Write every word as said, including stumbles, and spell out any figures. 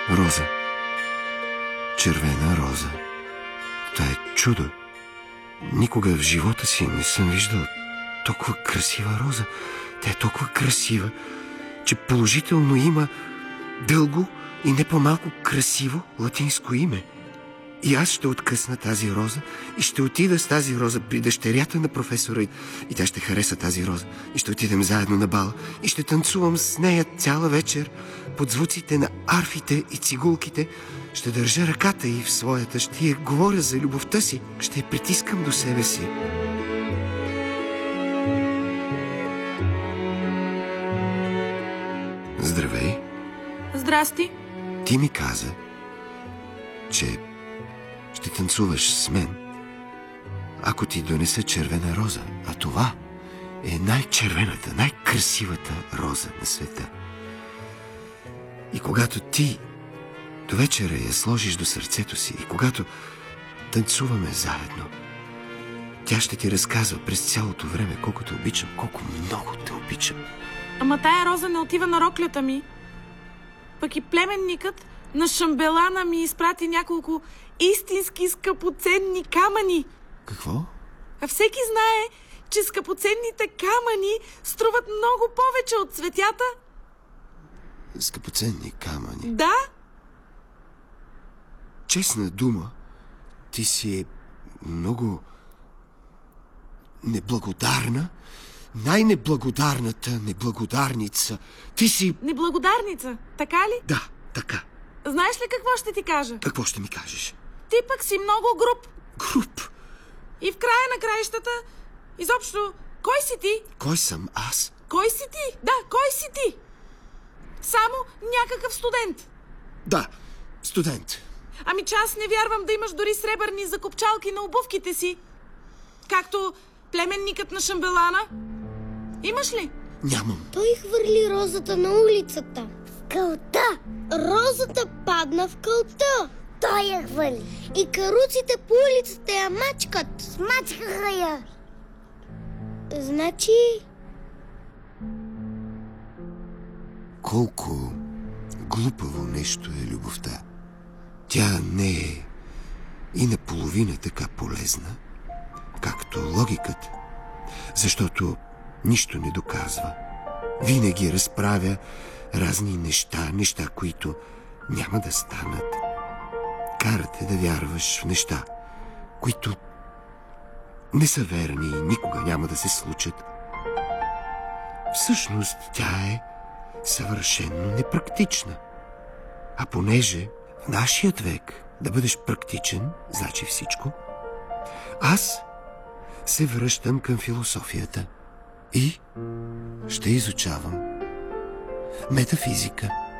Роза. Червена роза. Това е чудо. Никога в живота си не съм виждал толкова красива роза. Тя е толкова красива, че положително има дълго и не по-малко красиво латинско име. И аз ще откъсна тази роза и ще отида с тази роза при дъщерята на професора и тя ще хареса тази роза. И ще отидем заедно на бала и ще танцувам с нея цяла вечер под звуците на арфите и цигулките. Ще държа ръката й в своята, ще я говоря за любовта си, ще я притискам до себе си. Здравей. Здрасти. Ти ми каза, че ще танцуваш с мен, ако ти донеса червена роза. А това е най-червената, най-красивата роза на света. И когато ти до вечера я сложиш до сърцето си и когато танцуваме заедно, тя ще ти разказва през цялото време колко те обичам, колко много те обичам. Ама тая роза не отива на роклята ми. Пък и племенникът на Шамбелана ми изпрати няколко истински скъпоценни камъни. Какво? А всеки знае, че скъпоценните камъни струват много повече от цветята. Скъпоценни камъни? Да. Честна дума, ти си много неблагодарна, най-неблагодарната неблагодарница. Ти си... Неблагодарница, така ли? Да, така. Знаеш ли какво ще ти кажа? Какво ще ми кажеш? Ти пък си много груб. Груб? И в края на краищата, изобщо, кой си ти? Кой съм аз? Кой си ти? Да, кой си ти? Само някакъв студент. Да, студент. Ами че аз не вярвам да имаш дори сребърни закопчалки на обувките си. Както племенникът на Шамбелана. Имаш ли? Нямам. Той хвърли розата на улицата. В кълта. Розата падна в кълта. Той я хвърли. И каруците по улицата я мачкат. Смачкаха я. Значи... Колко глупаво нещо е любовта. Тя не е и наполовина така полезна, както логиката, защото нищо не доказва. Винаги разправя разни неща, неща, които няма да станат. Карате да вярваш в неща, които не са верни и никога няма да се случат. Всъщност тя е съвършенно непрактична. А понеже в нашият век да бъдеш практичен значи всичко, аз се връщам към философията и ще изучавам метафизика.